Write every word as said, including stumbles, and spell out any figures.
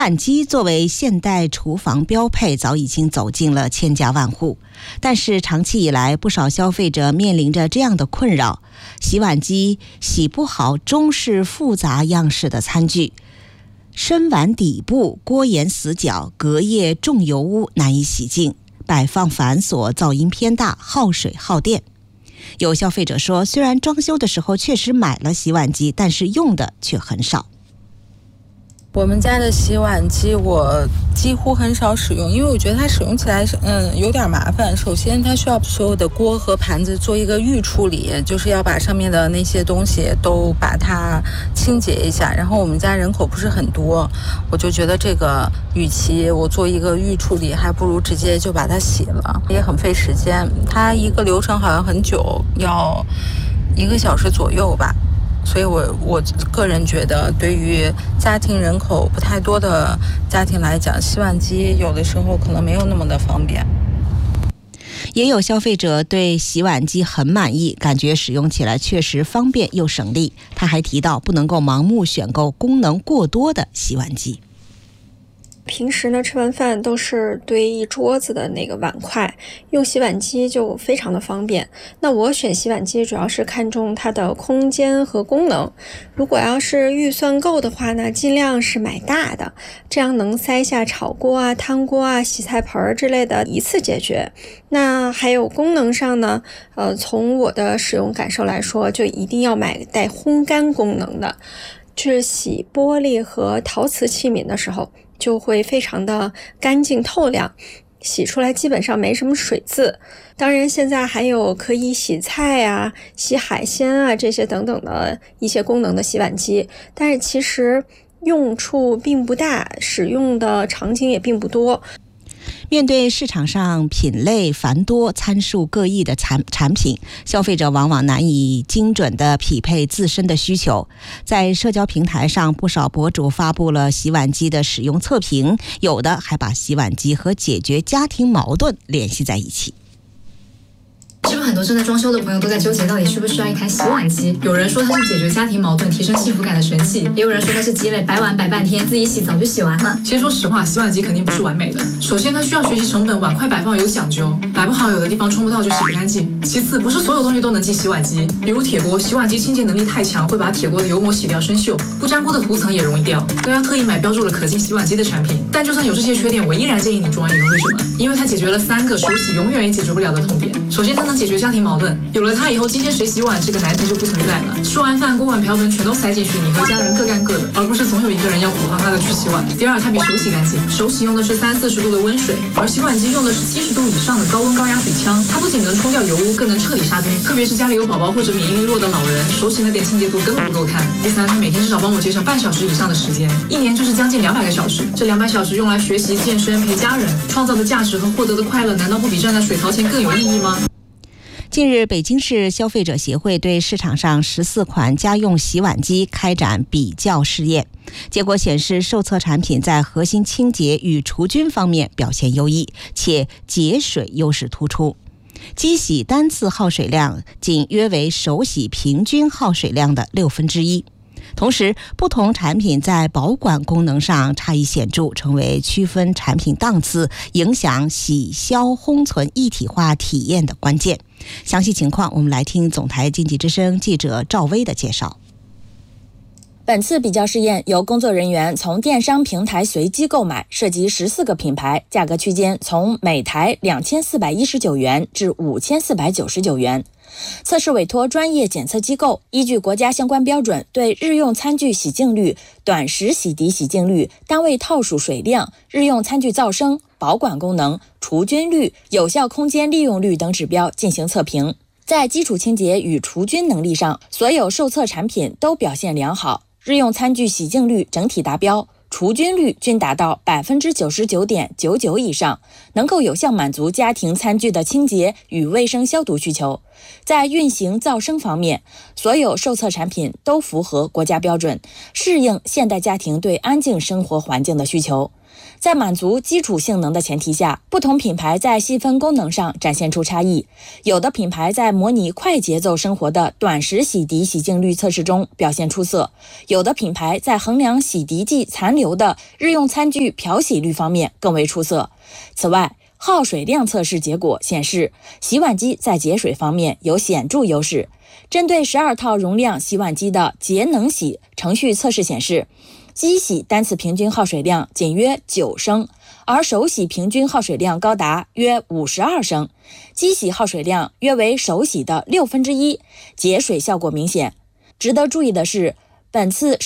碗机作为现代厨房标配，早已经走进了千家万户。但是长期以来，不少消费者面临着这样的困扰：洗碗机洗不好中式复杂样式的餐具，深碗底部锅沿死角，隔夜重油污难以洗净，摆放繁琐，噪音偏大，耗水耗电。有消费者说，虽然装修的时候确实买了洗碗机，但是用的却很少。 我们家的洗碗机我几乎很少使用，因为我觉得它使用起来嗯有点麻烦。首先它需要所有的锅和盘子做一个预处理，就是要把上面的那些东西都把它清洁一下。然后我们家人口不是很多，我就觉得这个与其我做一个预处理，还不如直接就把它洗了，也很费时间。它一个流程好像很久，要一个小时左右吧。所以我我个人觉得，对于家庭人口不太多的家庭来讲，洗碗机有的时候可能没有那么的方便。 也有消费者对洗碗机很满意，感觉使用起来确实方便又省力。他还提到，不能够盲目选购功能过多的洗碗机。 平时呢，吃完饭都是堆一桌子的那个碗筷，用洗碗机就非常的方便。那我选洗碗机主要是看重它的空间和功能。如果要是预算够的话呢，尽量是买大的，这样能塞下炒锅啊、汤锅啊、洗菜盆之类的一次解决。那还有功能上呢，呃，从我的使用感受来说，就一定要买带烘干功能的，就是洗玻璃和陶瓷器皿的时候就会非常的干净透亮，洗出来基本上没什么水渍。当然现在还有可以洗菜啊、洗海鲜啊这些等等的一些功能的洗碗机，但是其实用处并不大，使用的场景也并不多。 面对市场上品类繁多、参数各异的产产品，消费者往往难以精准地匹配自身的需求。在社交平台上，不少博主发布了洗碗机的使用测评，有的还把洗碗机和解决家庭矛盾联系在一起。 是不是很多正在装修的朋友都在纠结到底需不需要一台洗碗机？有人说它是解决家庭矛盾、提升幸福感的神器，也有人说它是积累摆碗摆半天，自己洗早就洗完了。 其实说实话，洗碗机肯定不是完美的。首先它需要学习成本，碗筷摆放有讲究，摆不好有的地方冲不到就洗不干净。其次，不是所有东西都能进洗碗机，比如铁锅，洗碗机清洁能力太强，会把铁锅的油膜洗掉生锈，不粘锅的涂层也容易掉，都要特意买标注了可进洗碗机的产品。但就算有这些缺点，我依然建议你装一个。为什么？因为它解决了三个手洗永远也解决不了的痛点。首先，它能解决家庭矛盾，有了它以后，今天谁洗碗这个难题就不存在了。吃完饭锅碗瓢盆全都塞进去，你和家人各干各的，而不是总有一个人要苦哈哈的去洗碗。第二，它比手洗干净，手洗用的是三四十度的温水，而洗碗机用的是七十度以上的高温高压水枪，它不仅能冲掉油污，更能彻底杀菌。特别是家里有宝宝或者免疫力弱的老人，手洗那点清洁度根本不够看。第三，它每天至少帮我节省半小时以上的时间，一年就是将近两百个小时。这两百小时用来学习、健身、陪家人，创造的价值和获得的快乐，难道不比站在水槽前更有意义吗？ 近日，北京市消费者协会对市场上十四款家用洗碗机开展比较试验，结果显示，受测产品在核心清洁与除菌方面表现优异，且节水优势突出。机洗单次耗水量仅约为手洗平均耗水量的六分之一。同时，不同产品在保管功能上差异显著，成为区分产品档次、影响洗消烘存一体化体验的关键。详细情况，我们来听总台经济之声记者赵薇的介绍。 本次比较试验由工作人员从电商平台随机购买，涉及十四个品牌，价格区间从每台两千四百一十九元至五千四百九十九元。测试委托专业检测机构依据国家相关标准，对日用餐具洗净率、短时洗涤洗净率、单位套数水量、日用餐具噪声、保管功能、除菌率、有效空间利用率等指标进行测评。在基础清洁与除菌能力上，所有受测产品都表现良好，日用餐具洗净率整体达标，除菌率均达到 百分之九十九点九九 以上，能够有效满足家庭餐具的清洁与卫生消毒需求。在运行噪声方面，所有受测产品都符合国家标准，适应现代家庭对安静生活环境的需求。 在满足基础性能的前提下，不同品牌在细分功能上展现出差异。有的品牌在模拟快节奏生活的短时洗涤洗净率测试中表现出色，有的品牌在衡量洗涤剂残留的日用餐具漂洗率方面更为出色。此外，耗水量测试结果显示，洗碗机在节水方面有显著优势。针对十二套容量洗碗机的节能洗程序测试显示，机洗单次平均耗水量仅约九升，而手洗平均耗水量高达约五十二升，机洗耗水量约为手洗的六分之一，节水效果明显。值得注意的是，本次